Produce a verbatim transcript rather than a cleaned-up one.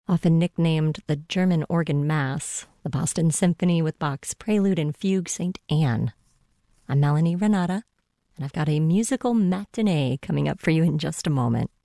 Often nicknamed the German organ mass, the Boston Symphony with Bach's Prelude and Fugue Saint Anne. I'm Melanie Renata, and I've got a musical matinee coming up for you in just a moment.